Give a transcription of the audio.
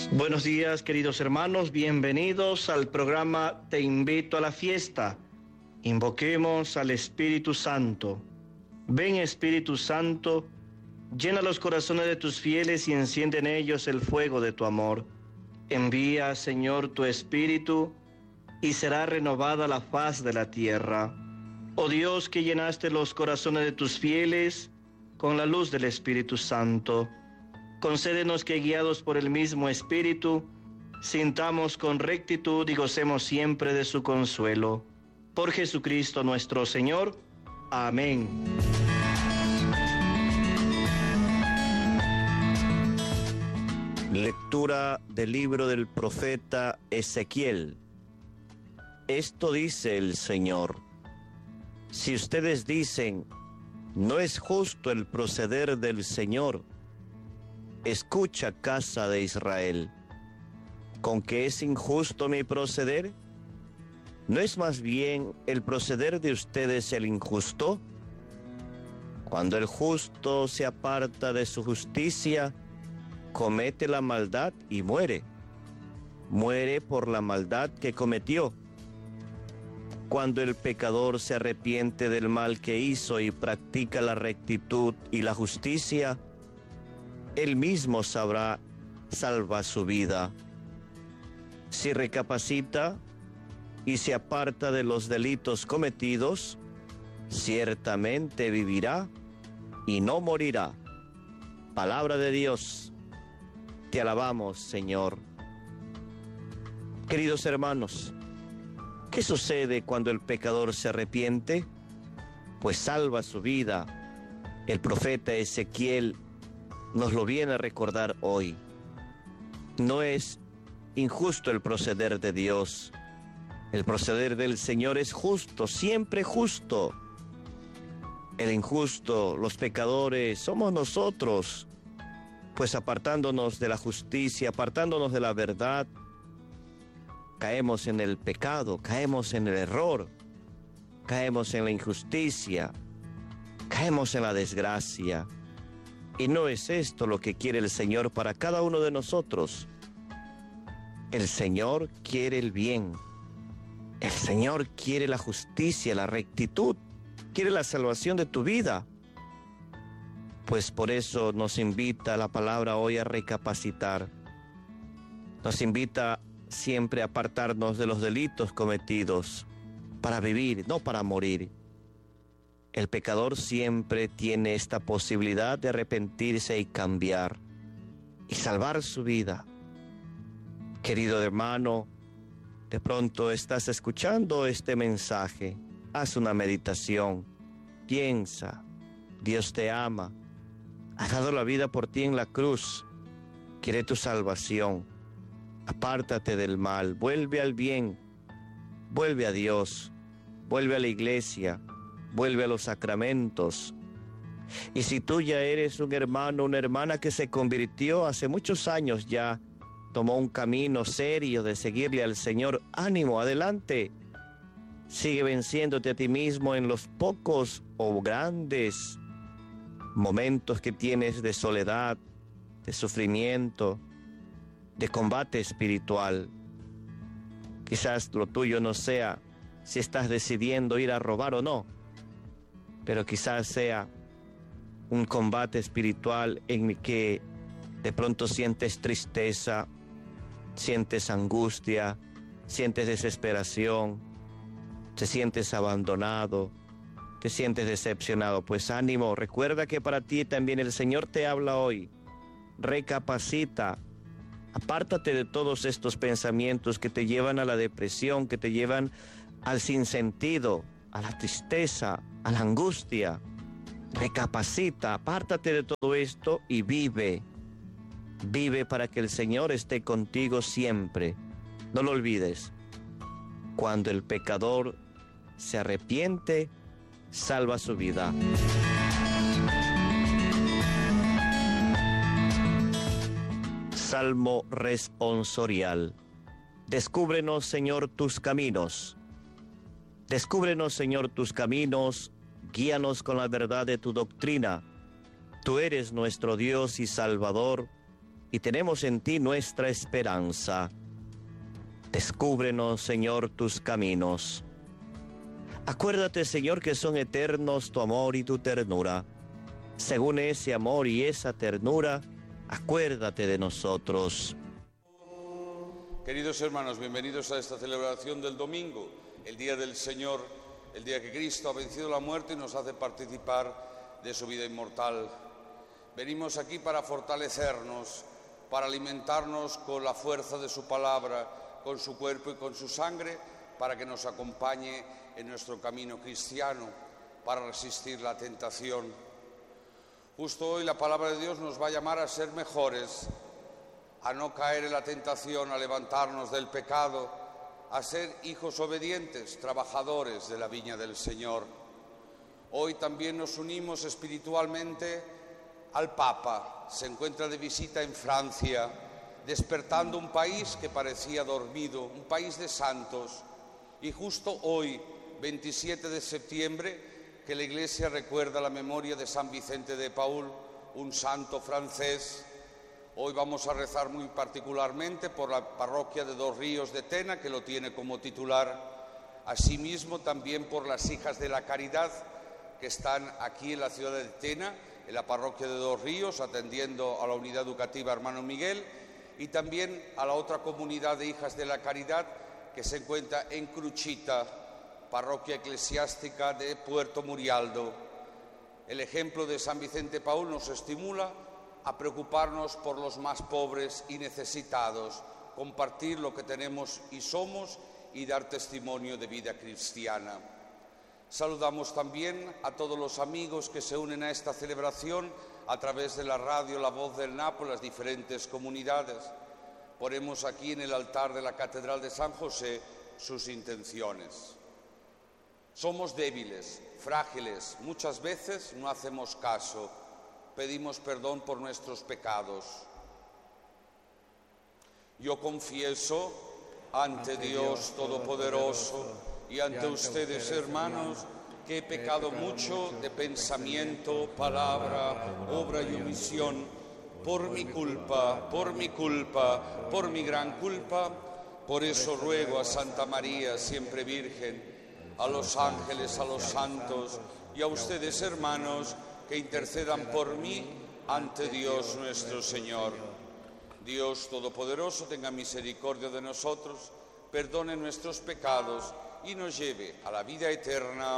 Buenos días, queridos hermanos, bienvenidos al programa Te invito a la fiesta. Invoquemos al Espíritu Santo. Ven, Espíritu Santo, llena los corazones de tus fieles y enciende en ellos el fuego de tu amor. Envía, Señor, tu Espíritu y será renovada la faz de la tierra. Oh Dios, que llenaste los corazones de tus fieles con la luz del Espíritu Santo, concédenos que, guiados por el mismo Espíritu, sintamos con rectitud y gocemos siempre de su consuelo. Por Jesucristo nuestro Señor. Amén. Lectura del libro del profeta Ezequiel. Esto dice el Señor: si ustedes dicen, no es justo el proceder del Señor, escucha, casa de Israel, ¿con qué es injusto mi proceder? ¿No es más bien el proceder de ustedes el injusto? Cuando el justo se aparta de su justicia, comete la maldad y muere. Muere por la maldad que cometió. Cuando el pecador se arrepiente del mal que hizo y practica la rectitud y la justicia, él mismo sabrá salvar su vida. Si recapacita y se aparta de los delitos cometidos, ciertamente vivirá y no morirá. Palabra de Dios. Te alabamos, Señor. Queridos hermanos, ¿qué sucede cuando el pecador se arrepiente? Pues salva su vida. El profeta Ezequiel nos lo viene a recordar hoy. No es injusto el proceder de Dios. El proceder del Señor es justo, siempre justo. El injusto, los pecadores, somos nosotros, pues apartándonos de la justicia, apartándonos de la verdad, caemos en el pecado, caemos en el error, caemos en la injusticia, caemos en la desgracia. Y no es esto lo que quiere el Señor para cada uno de nosotros. El Señor quiere el bien. El Señor quiere la justicia, la rectitud. Quiere la salvación de tu vida. Pues por eso nos invita la palabra hoy a recapacitar. Nos invita siempre a apartarnos de los delitos cometidos para vivir, no para morir. El pecador siempre tiene esta posibilidad de arrepentirse y cambiar y salvar su vida. Querido hermano, de pronto estás escuchando este mensaje. Haz una meditación, piensa, Dios te ama, ha dado la vida por ti en la cruz, quiere tu salvación. Apártate del mal, vuelve al bien, vuelve a Dios, vuelve a la iglesia, vuelve a los sacramentos. Y si tú ya eres un hermano, una hermana que se convirtió hace muchos años ya, tomó un camino serio de seguirle al Señor, ánimo, adelante. Sigue venciéndote a ti mismo en los pocos o grandes momentos que tienes de soledad, de sufrimiento, de combate espiritual. Quizás lo tuyo no sea si estás decidiendo ir a robar o no, pero quizás sea un combate espiritual en el que de pronto sientes tristeza, sientes angustia, sientes desesperación, te sientes abandonado, te sientes decepcionado. Pues ánimo, recuerda que para ti también el Señor te habla hoy. Recapacita, apártate de todos estos pensamientos que te llevan a la depresión, que te llevan al sinsentido, a la tristeza, a la angustia. Recapacita, apártate de todo esto y vive. Vive para que el Señor esté contigo siempre. No lo olvides. Cuando el pecador se arrepiente, salva su vida. Salmo responsorial. Descúbrenos, Señor, tus caminos. Descúbrenos, Señor, tus caminos. Guíanos con la verdad de tu doctrina. Tú eres nuestro Dios y Salvador, y tenemos en ti nuestra esperanza. Descúbrenos, Señor, tus caminos. Acuérdate, Señor, que son eternos tu amor y tu ternura. Según ese amor y esa ternura, acuérdate de nosotros. Queridos hermanos, bienvenidos a esta celebración del domingo, el Día del Señor, el día que Cristo ha vencido la muerte y nos hace participar de su vida inmortal. Venimos aquí para fortalecernos, para alimentarnos con la fuerza de su palabra, con su cuerpo y con su sangre, para que nos acompañe en nuestro camino cristiano, para resistir la tentación. Justo hoy la palabra de Dios nos va a llamar a ser mejores, a no caer en la tentación, a levantarnos del pecado, a ser hijos obedientes, trabajadores de la viña del Señor. Hoy también nos unimos espiritualmente al Papa. Se encuentra de visita en Francia, despertando un país que parecía dormido, un país de santos. Y justo hoy, 27 de septiembre, que la Iglesia recuerda la memoria de San Vicente de Paúl, un santo francés. Hoy vamos a rezar muy particularmente por la parroquia de Dos Ríos de Tena, que lo tiene como titular. Asimismo, también por las Hijas de la Caridad, que están aquí en la ciudad de Tena, en la parroquia de Dos Ríos, atendiendo a la unidad educativa Hermano Miguel, y también a la otra comunidad de Hijas de la Caridad, que se encuentra en Cruchita, parroquia eclesiástica de Puerto Murialdo. El ejemplo de San Vicente Paúl nos estimula a preocuparnos por los más pobres y necesitados, compartir lo que tenemos y somos y dar testimonio de vida cristiana. Saludamos también a todos los amigos que se unen a esta celebración a través de la radio La Voz del Napo, las diferentes comunidades. Ponemos aquí en el altar de la Catedral de San José sus intenciones. Somos débiles, frágiles, muchas veces no hacemos caso. Pedimos perdón por nuestros pecados. Yo confieso ante Dios Todopoderoso y ante ustedes, hermanos, que he pecado mucho de pensamiento, palabra, obra y omisión, por mi culpa, por mi gran culpa. Por eso ruego a Santa María, siempre Virgen, a los ángeles, a los santos y a ustedes, hermanos, que intercedan por mí ante Dios nuestro Señor. Dios Todopoderoso tenga misericordia de nosotros, perdone nuestros pecados y nos lleve a la vida eterna.